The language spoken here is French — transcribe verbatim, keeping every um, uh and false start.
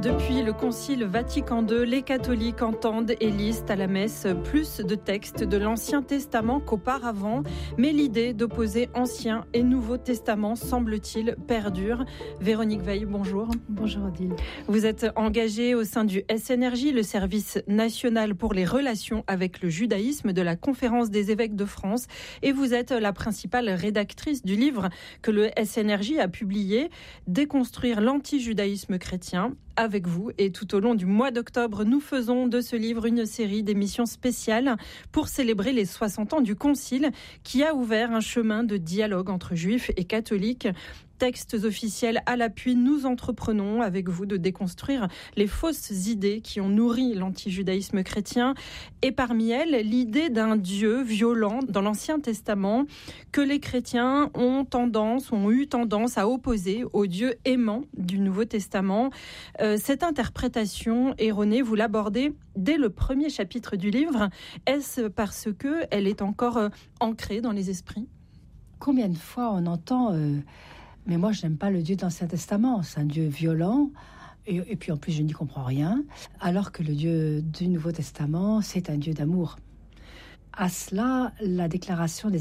Depuis le Concile Vatican deux, les catholiques entendent et lisent à la messe plus de textes de l'Ancien Testament qu'auparavant, mais l'idée d'opposer Ancien et Nouveau Testament, semble-t-il, perdure. Véronique Veil, bonjour. Bonjour Odile. Vous êtes engagée au sein du S N R J, le service national pour les relations avec le judaïsme de la Conférence des évêques de France, et vous êtes la principale rédactrice du livre que le S N R J a publié, Déconstruire l'anti-judaïsme chrétien. Avec vous, et tout au long du mois d'octobre, nous faisons de ce livre une série d'émissions spéciales pour célébrer les soixante ans du Concile qui a ouvert un chemin de dialogue entre juifs et catholiques. Textes officiels à l'appui, nous entreprenons avec vous de déconstruire les fausses idées qui ont nourri l'antijudaïsme chrétien, et parmi elles, l'idée d'un Dieu violent dans l'Ancien Testament que les chrétiens ont tendance, ont eu tendance à opposer au Dieu aimant du Nouveau Testament. Euh, cette interprétation erronée, vous l'abordez dès le premier chapitre du livre. Est-ce parce que elle est encore euh, ancrée dans les esprits ? Combien de fois on entend euh, mais moi je n'aime pas le Dieu de l'Ancien Testament, c'est un Dieu violent, et, et puis en plus je n'y comprends rien, alors que le Dieu du Nouveau Testament c'est un Dieu d'amour. À cela, la déclaration des